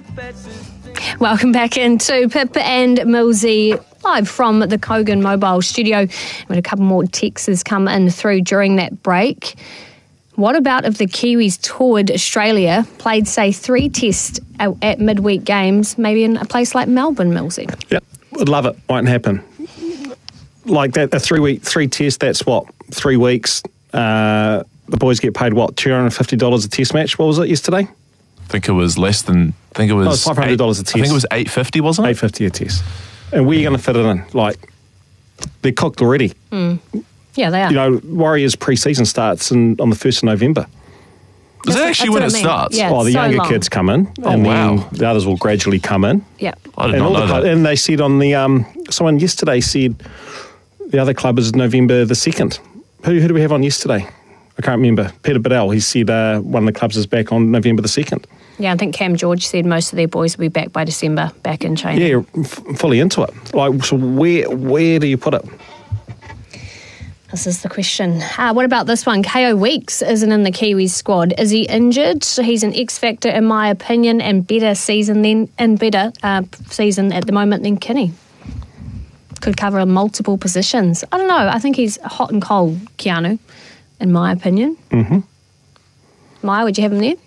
Welcome back into Pip and Millsy live from the Kogan Mobile Studio. We had a couple more texts come in through during that break. What about if the Kiwis toured Australia, played, say, 3 tests at midweek games, maybe in a place like Melbourne, Millsy? Yep, would love it. Won't happen. Like that, a 3 test, that's what, 3 weeks. The boys get paid, what, $250 a test match? What was it yesterday? I think it was less than. I think it was $500 a test. I think it was $850, wasn't it? $850 a test. And where are you going to fit it in? Like, they're cooked already. Yeah, they are. You know, Warriors pre-season starts on the 1st of November. Is that actually when it starts? Yeah, the so younger long. kids come in, and then the others will gradually come in. Yeah. I did not know that. And they said on the someone yesterday said the other club is November the 2nd. Who do we have on yesterday? I can't remember. Peter Bedell. He said one of the clubs is back on November the 2nd. Yeah, I think Cam George said most of their boys will be back by December, back in training. Yeah, fully into it. Like, so where do you put it? This is the question. What about this one? KO Weeks isn't in the Kiwis squad. Is he injured? He's an X factor, in my opinion, and better season at the moment than Kinney. Could cover multiple positions. I don't know. I think he's hot and cold, Keanu, in my opinion. Mm-hmm. Maya, would you have him there?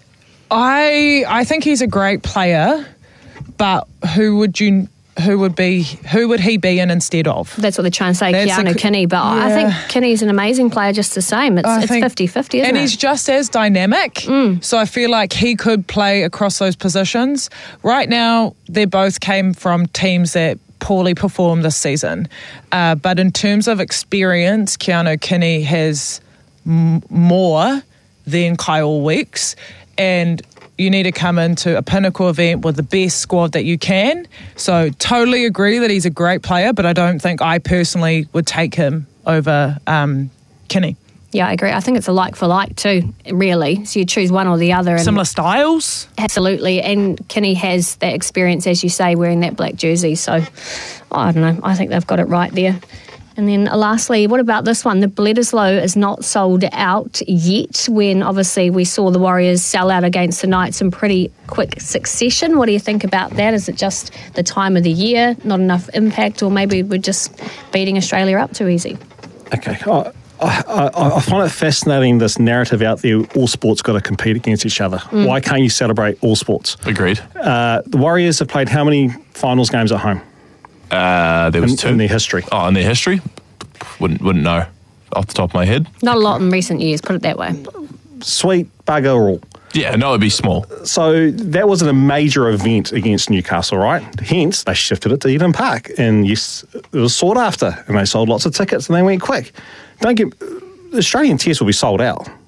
I think he's a great player, but who would he be in instead of? That's what they're trying to say, Keanu Kinney. But I think Kinney's an amazing player just the same. It's 50-50, isn't it? And he's just as dynamic. So I feel like he could play across those positions. Right now, they both came from teams that poorly performed this season. But in terms of experience, Keanu Kinney has more than Kyle Weeks. And you need to come into a pinnacle event with the best squad that you can. So totally agree that he's a great player, but I don't think I personally would take him over Kinney. Yeah, I agree. I think it's a like for like too, really. So you choose one or the other. And similar styles? Absolutely. And Kinney has that experience, as you say, wearing that black jersey. So, I don't know. I think they've got it right there. And then lastly, what about this one? The Bledisloe is not sold out yet, when obviously we saw the Warriors sell out against the Knights in pretty quick succession. What do you think about that? Is it just the time of the year, not enough impact, or maybe we're just beating Australia up too easy? Okay. I find it fascinating, this narrative out there, all sports got to compete against each other. Why can't you celebrate all sports? Agreed. The Warriors have played how many finals games at home? There was 2. In their history. Oh, in their history? Wouldn't know off the top of my head. Not a lot in recent years, put it that way. Sweet bugger all. Yeah, no, it'd be small. So that wasn't a major event against Newcastle, right? Hence, they shifted it to Eden Park. And yes, it was sought after. And they sold lots of tickets and they went quick. The Australian Test will be sold out.